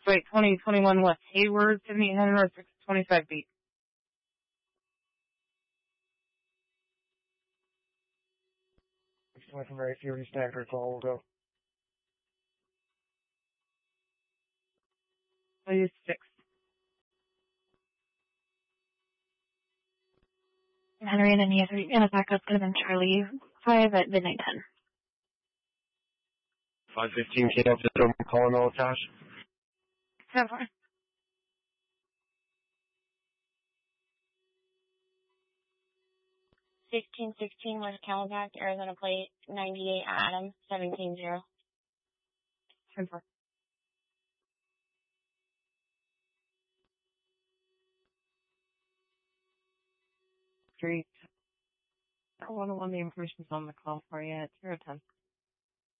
Wait, 2021 West Hayward, 7800 North, 625 feet. Went from very few standard call, we'll go. I'll use 6. Henry and any other in a backup could have been Charlie 5 at midnight 10. 515 came up to them calling all cash. 10-4. 1616 West Camelback, Arizona Plate, 98 Adam, 17-0. 10-4. Street. I don't want the information's on the call for you. It's 010.